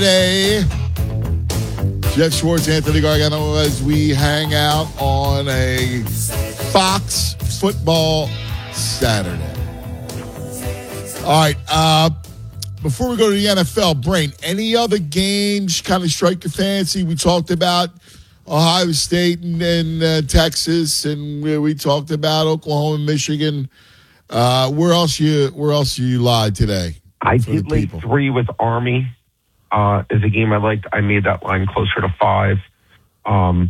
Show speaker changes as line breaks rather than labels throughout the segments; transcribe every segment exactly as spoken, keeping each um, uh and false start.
Saturday. Jeff Schwartz, Anthony Gargano, as we hang out on a Fox Football Saturday. All right. Uh, before we go to the N F L, Brain, any other games kind of strike your fancy? We talked about Ohio State and, and uh, Texas, and we, we talked about Oklahoma, Michigan. Uh, where else you Where else you lied today?
I did lay three with Army. Uh, is a game I liked. I made that line closer to five. Um,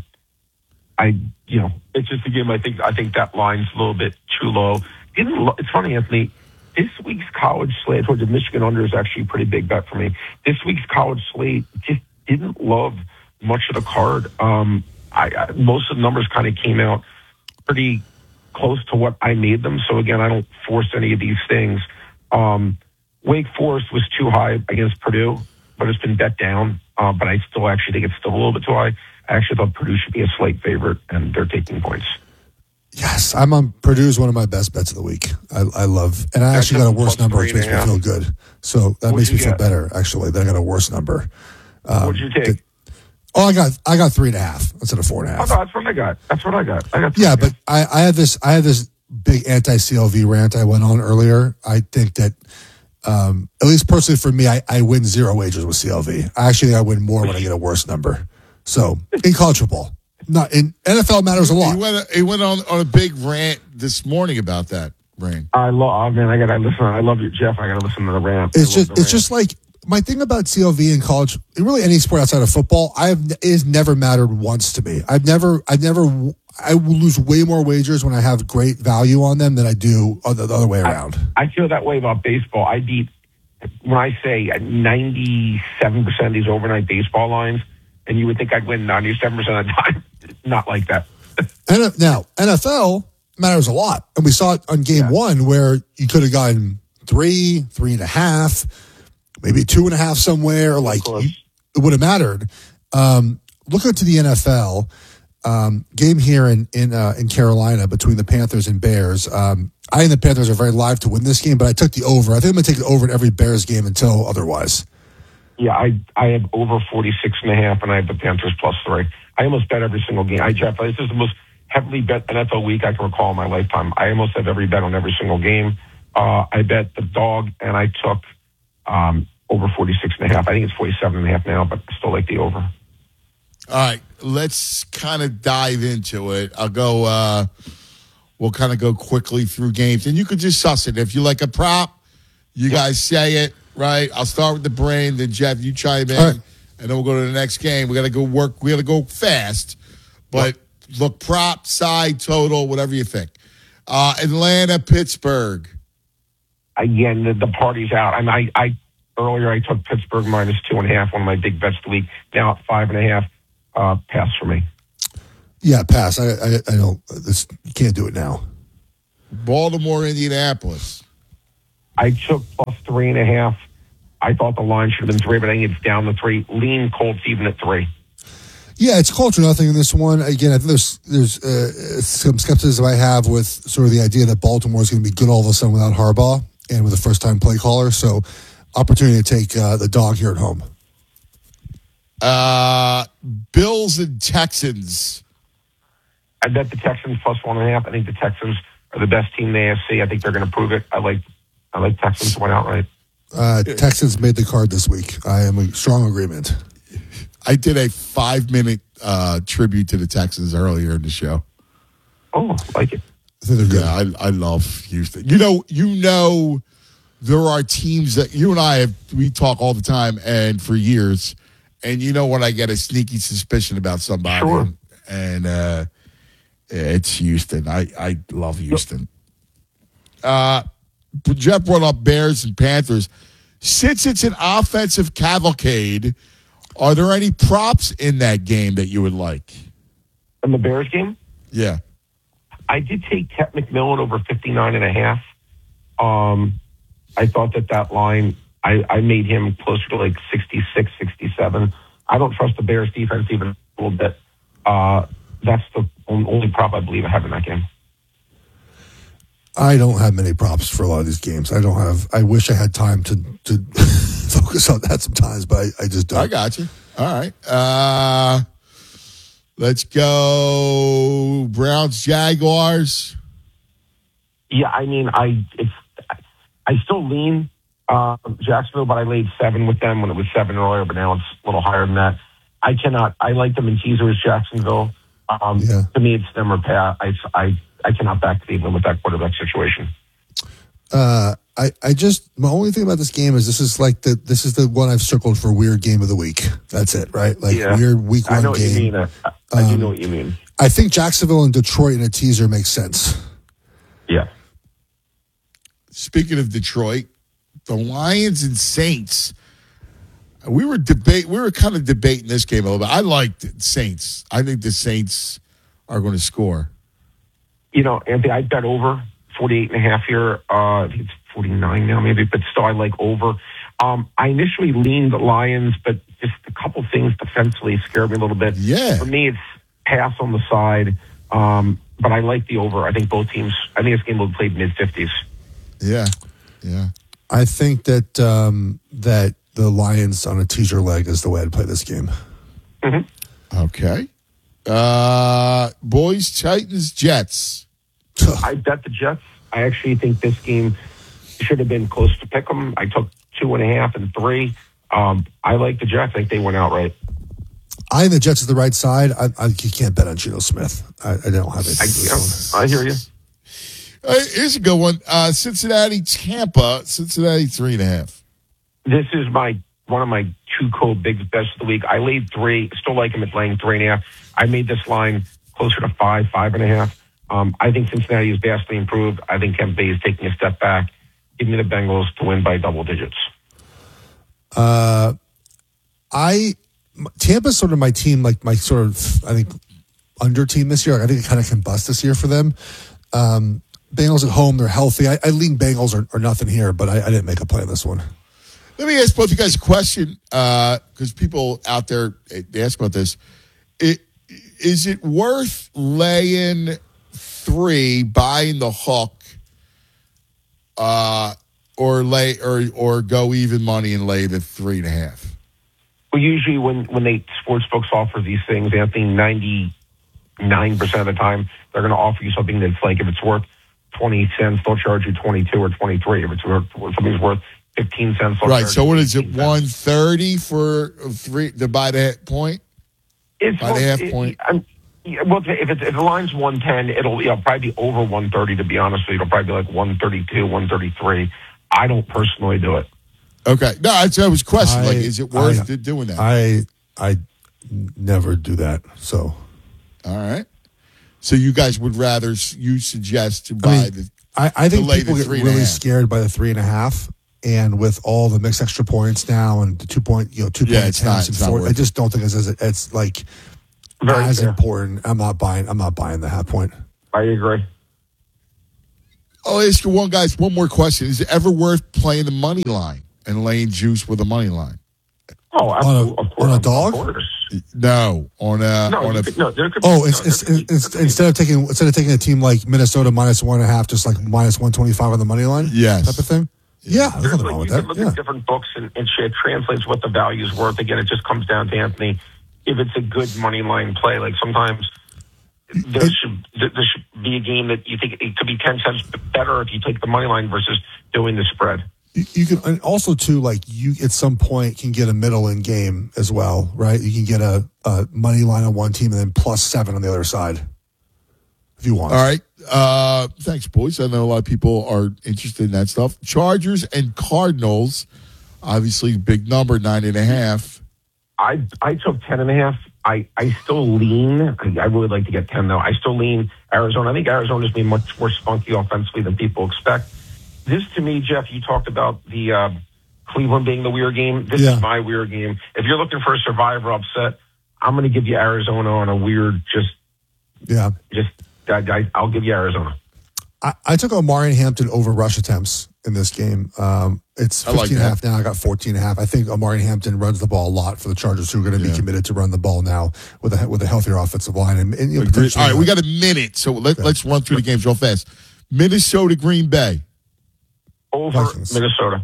I, you know, it's just a game. I think I think that line's a little bit too low. Didn't lo- it's funny, Anthony. This week's college slate towards the Michigan under is actually a pretty big bet for me. This week's college slate just didn't love much of the card. Um, I, I most of the numbers kind of came out pretty close to what I made them. So again, I don't force any of these things. Um, Wake Forest was too high against Purdue, but it's been bet down. Uh, but I still actually think it's still a little bit too high. I actually thought Purdue should be a slight favorite, and they're taking points.
Yes, I'm on Purdue's one of my best bets of the week. I, I love, and I
That's
actually got a worse number, which makes me
half.
feel good. So that
What'd
makes me
you
feel
get?
better, actually. That I got a worse number. Um,
What'd you take?
the- oh, I got I got three and a half instead of four and a
Oh,
half.
no, that's what I got. That's what I got. I got. three
Yeah,
and a
but
half.
I, I had this I had this big anti-C L V rant I went on earlier. I think that um, at least personally for me, I, I win zero wagers with C L V. I actually think I win more when I get a worse number. So in college football, not in N F L matters a
He
lot.
went, he went on, on a big rant this morning about that, Brain.
I love. Oh, man, I got to listen. I love you, Jeff. I got to listen to the rant.
It's
I love
just
the
it's just like my thing about C L V in college, and really any sport outside of football, I have it has never mattered once to me. I've never I've never I will lose way more wagers when I have great value on them than I do the other way around.
I, I feel that way about baseball. I beat when I say ninety-seven percent of these overnight baseball lines, and you would think I'd win ninety-seven percent of the time. Not like that.
And now N F L matters a lot, and we saw it on game
Yeah.
one where you could have gotten three, three and a half, maybe two and a half somewhere. Like
course.
you, it would have mattered. Um, looking to the N F L um, game here in in uh, in Carolina between the Panthers and Bears. Um, I think the Panthers are very live to win this game, but I took the over. I think I'm going to take the over in every Bears game until otherwise.
Yeah, I I have over forty-six and a half, and I have the Panthers plus three. I almost bet every single game. I Jeff, this is the most heavily bet N F L week I can recall in my lifetime. I almost have every bet on every single game. Uh, I bet the dog, and I took um, over forty-six and a half. I think it's forty-seven and a half now, but I still like the over.
All right, let's kind of dive into it. I'll go, uh, we'll kind of go quickly through games, and you could just suss it. If you like a prop, you guys say it, right? I'll start with the Brain, then Jeff, you chime in,
All right.
and then we'll go to the next game. We got to go work, we got to go fast, but look, prop, side, total, whatever you think. Uh, Atlanta, Pittsburgh.
Again, the, the party's out. I, mean, I, I earlier I took Pittsburgh minus two and a half, one of my big bets of the week. Now at five and a half, uh, pass for me.
Yeah, pass. I I, I don't. This, you can't do it now.
Baltimore, Indianapolis.
I took plus three and a half. I thought the line should have been three, but I think it's down to three. Lean Colts even at three.
Yeah, it's culture nothing in this one. Again, I think there's there's uh, some skepticism I have with sort of the idea that Baltimore is going to be good all of a sudden without Harbaugh and with a first time play caller. So, opportunity to take uh, the dog here at home.
Uh, Bills and Texans.
I bet the Texans plus one and a half. I think the Texans are the best team in the A F C. I think they're going to prove it. I like I like Texans to win outright.
Uh, Texans made the card this week. I am in strong agreement.
I did a five minute uh, tribute to the Texans earlier in the show.
Oh, I like it.
I think they're good.
Yeah, I, I love Houston. You know, you know, there are teams that you and I have. We talk all the time and for years. And you know when I get a sneaky suspicion about somebody,
Sure.
and uh, it's Houston. I, I love Houston. Uh, Jeff brought up Bears and Panthers. Since it's an offensive cavalcade, are there any props in that game that you would like?
In the Bears game,
Yeah.
I did take Tet McMillan over fifty-nine and a half. Um, I thought that that line, I, I made him closer to like sixty-six, sixty-seven. I don't trust the Bears defense even a little bit. Uh, that's the only prop I believe I have in that game.
I don't have many props for a lot of these games. I don't have. I wish I had time to to focus on that sometimes, but I, I just don't.
I got you. All right. Uh, let's go Browns, Jaguars.
Yeah, I mean, I it's I still lean uh, Jacksonville, but I laid seven with them when it was seven earlier, but now it's a little higher than that. I cannot. I like them in teasers, Jacksonville. Um,
Yeah.
To me, it's them or Pat. I, I, I cannot back Cleveland with that quarterback situation.
Uh, I, I just my only thing about this game is this is like the this is the one I've circled for weird game of the week. That's it, right? Like
Yeah.
weird week one
I know what
game.
you mean. I, I do
Um,
know what you mean.
I think Jacksonville and Detroit in a teaser makes sense.
Yeah.
Speaking of Detroit, the Lions and Saints. We were debate. We were kind of debating this game a little bit. I liked the Saints. I think the Saints are going to score.
You know, Anthony, I bet over forty-eight and a half here. Uh, I think it's forty-nine now, maybe, but still I like over. Um, I initially leaned the Lions, but just a couple things defensively scared me a little bit.
Yeah.
For me, it's pass on the side, um, but I like the over. I think both teams, I think this game will be played mid-fifties.
Yeah, yeah.
I think that um, that the Lions on a teaser leg is the way I'd play this game.
Mm-hmm.
Okay. Uh, boys, Titans, Jets.
I bet the Jets. I actually think this game should have been close to pick 'em. I took two and a half and three. Um, I like the Jets. I think they went outright.
I think the Jets is the right side. I, I you can't bet on Geno Smith. I, I don't have it.
I, yeah, I hear you.
Uh, here's a good one. Uh, Cincinnati, Tampa. Cincinnati, three and a half.
This is my one of my two cold big bets of the week. I laid three. Still like him at laying three and a half. I made this line closer to five, five and a half. Um, I think Cincinnati is vastly improved. I think Kemp Bay is taking a step back. Give me the Bengals to win by double digits.
Uh, I Tampa's sort of my team, like my sort of I think under team this year. I think it kind of can bust this year for them. Um, Bengals at home, they're healthy. I, I lean Bengals or, or nothing here, but I, I didn't make a play on this one.
Let me ask both you guys a question, because people out there, they ask about this. It, is it worth laying three, buying the hook, uh, or lay or or go even money and lay the three and a half?
Well, usually when, when they sportsbooks offer these things, Anthony, ninety-nine percent of the time, they're going to offer you something that's like, if it's worth twenty cents, they'll charge you twenty-two or twenty-three. If it's worth, if something's worth fifteen cents, they'll
Right.
charge
So
you
what is it?
fifteen cents.
One thirty for three to buy the point?
It's
By the half point?
It, yeah, well, if, it's, if the line's one ten, it'll, it'll probably be over one thirty, to be honest with you. It'll probably be like one thirty-two, one thirty-three. I don't personally do it.
Okay. No, that's I was questioning.
I-
Like, is it worth
I-
it doing that?
I I never do that. So
All right. So you guys would rather you suggest to buy
I mean,
the
I, I think
to lay
people
the
get
three and a
really
half.
scared by the three and a half, and with all the mixed extra points now and the two point, you know, two
Yeah,
point
it's not-
attempts
it's
and
not
four.
worth
I just don't think it's as it's like
Very
as
fair.
important. I'm not buying. I'm not buying the half point.
I agree.
I'll ask you one guys one more question. Is it ever worth playing the money line and laying juice with a money line?
Oh, absolutely.
On a-
of course.
on a dog?
Of course.
No, on a
No,
on
you
a
could, no, there could be,
Oh, it's,
no,
it's,
there could be-
it's,
there could be-
instead of taking instead of taking a team like Minnesota minus one and a half, just like minus one twenty five on the money line,
Yes.
type of thing. Yeah, there's
There's
nothing
like,
wrong with
you
that.
can look
Yeah.
at different books and, and shit translates what the value's worth. Again, it just comes down to Anthony. If it's a good money line play, like sometimes there should there there should be a game that you think it could be ten cents better if you take the money line versus doing the spread.
You, you can, and also too, like you at some point can get a middle in game as well, right? You can get a, a money line on one team and then plus seven on the other side, if you want.
All right. Uh, thanks, boys. I know a lot of people are interested in that stuff. Chargers and Cardinals, obviously big number, nine and a half.
I I took ten and a half. I, I still lean. I, I really like to get ten though. I still lean Arizona. I think Arizona's been much more spunky offensively than people expect. This to me, Jeff, you talked about the uh, Cleveland being the weird game. This
Yeah.
is my weird game. If you're looking for a survivor upset, I'm going to give you Arizona on a weird, just,
Yeah,
just. I, I, I'll give you Arizona.
I, I took Omari Hampton over rush attempts in this game. Um, it's
I like
fifteen and a half
that.
now. I got fourteen and a half. I think Omari Hampton runs the ball a lot for the Chargers, who are going to
Yeah.
be committed to run the ball now with a with a healthier offensive line. And, and you know,
Agreed.
potentially,
All right,
uh,
we got a minute, so let, let's run through the games real fast. Minnesota, Green Bay.
Over
Vikings.
Minnesota.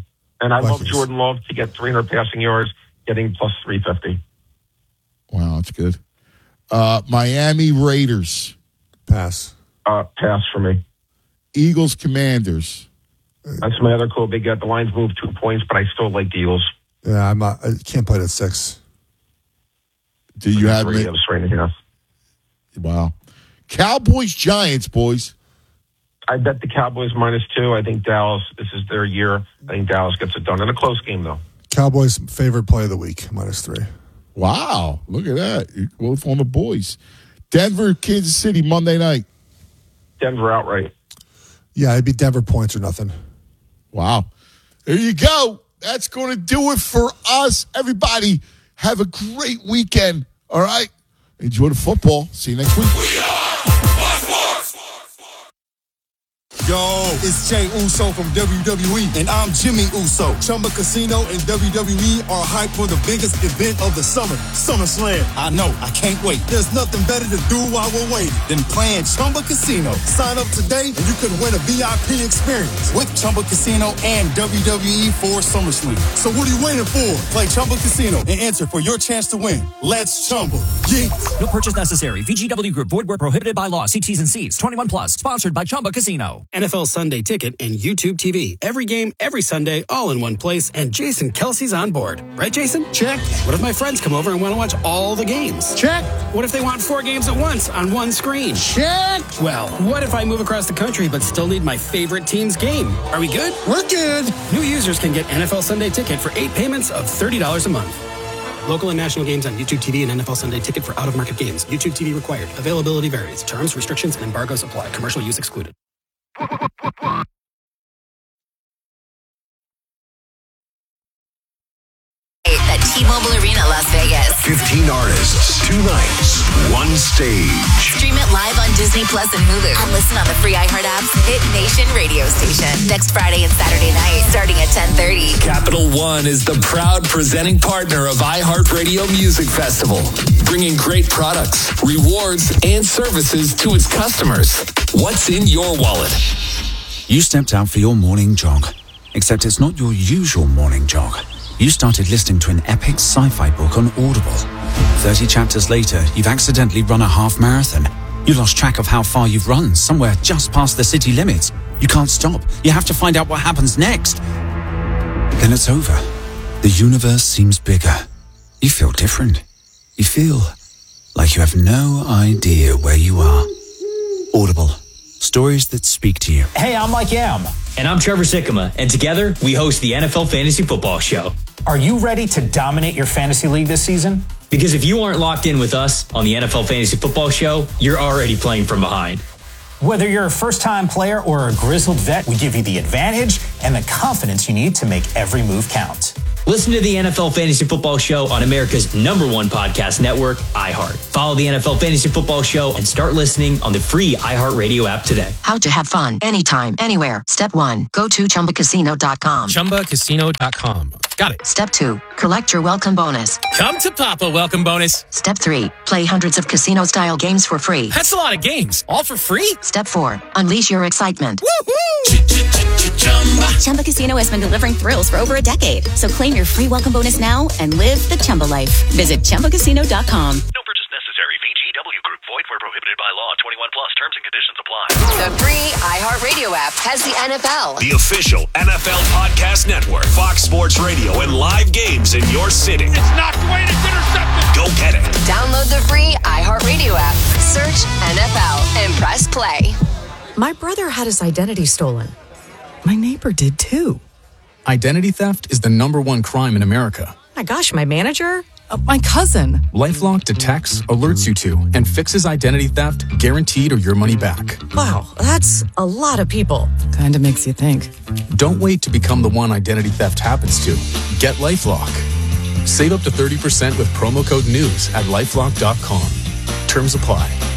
And I
Vikings.
love Jordan Love to get three hundred passing yards, getting plus three fifty.
Wow, that's good. Uh, Miami Raiders.
Pass.
Uh, pass for me.
Eagles Commanders.
That's my other cool big get. The Lions moved two points, but I still like the Eagles.
Yeah, I'm not, I can't play it at six.
Do you have
three?
it?
I was three and a half.
Wow. Cowboys Giants, boys.
I bet the Cowboys minus two. I think Dallas, this is their year. I think Dallas gets it done in a close game, though.
Cowboys' favorite play of the week, minus three.
Wow. Look at that. You're both on the boys. Denver, Kansas City, Monday night.
Denver outright.
Yeah, it'd be Denver points or nothing.
Wow. There you go. That's going to do it for us. Everybody, have a great weekend. All right? Enjoy the football. See you next week.
Yo, it's Jay Uso from W W E, and I'm Jimmy Uso. Chumba Casino and W W E are hyped for the biggest event of the summer, SummerSlam. I know, I can't wait. There's nothing better to do while we're waiting than playing Chumba Casino. Sign up today, and you could win a V I P experience with Chumba Casino and W W E for SummerSlam. So what are you waiting for? Play Chumba Casino and enter for your chance to win. Let's Chumba. Yeah.
No purchase necessary. V G W Group. Void where prohibited by law. See T's and C's. twenty-one plus. Sponsored by Chumba Casino.
N F L Sunday Ticket and YouTube T V. Every game, every Sunday, all in one place. And Jason Kelsey's on board. Right, Jason?
Check.
What if my friends come over and want to watch all the games?
Check.
What if they want four games at once on one screen?
Check.
Well, what if I move across the country but still need my favorite team's game? Are we good?
We're good.
New users can get N F L Sunday Ticket for eight payments of thirty dollars a month. Local and national games on YouTube T V and N F L Sunday Ticket for out-of-market games. YouTube T V required. Availability varies. Terms, restrictions, and embargoes apply. Commercial use excluded.
At T-Mobile Arena, Las Vegas.
fifteen artists, two nights, one stage.
Stream it live on Disney Plus and Hulu. And listen on the free iHeart app's Hit Nation radio station. Next Friday and Saturday night, starting at ten thirty.
Capital One is the proud presenting partner of iHeartRadio Music Festival, bringing great products, rewards, and services to its customers. What's in your wallet?
You stepped out for your morning jog, except it's not your usual morning jog. You started listening to an epic sci-fi book on Audible. thirty chapters later, you've accidentally run a half marathon. You lost track of how far you've run, somewhere just past the city limits. You can't stop. You have to find out what happens next. Then it's over. The universe seems bigger. You feel different. You feel like you have no idea where you are. Audible. Stories that speak to you.
Hey, I'm Mike Yam. And I'm Trevor Sikkema. And together, we host the N F L Fantasy Football Show. Are you ready to dominate your fantasy league this season? Because if you aren't locked in with us on the N F L Fantasy Football Show, you're already playing from behind. Whether you're a first-time player or a grizzled vet, we give you the advantage and the confidence you need to make every move count. Listen to the N F L Fantasy Football Show on America's number one podcast network, iHeart. Follow the N F L Fantasy Football Show and start listening on the free iHeartRadio app today.
How to have fun anytime, anywhere. Step one, go to Chumba Casino dot com.
Chumba Casino dot com. Got it.
Step two, collect your welcome bonus.
Come to Papa welcome bonus.
Step three, play hundreds of casino-style games for free.
That's a lot of games, all for free?
Step four, unleash your excitement.
Woohoo!
Chumba Casino has been delivering thrills for over a decade. So claim your free welcome bonus now and live the Chumba life. Visit Chumba Casino dot com.
No purchase necessary. V G W Group. Void where prohibited by law. twenty-one plus. Terms and conditions apply.
The free iHeartRadio app has the N F L.
The official N F L Podcast Network, Fox Sports Radio, and live games in your city.
It's knocked away. It's intercepted.
Go get it.
Download the free iHeartRadio app. Search N F L and press play.
My brother had his identity stolen. My neighbor did too.
Identity theft is the number one crime in America.
My gosh, my manager? Uh, my cousin.
LifeLock detects, alerts you to, and fixes identity theft guaranteed or your money back.
Wow, that's a lot of people. Kind of makes you think.
Don't wait to become the one identity theft happens to. Get LifeLock. Save up to thirty percent with promo code NEWS at LifeLock dot com. Terms apply.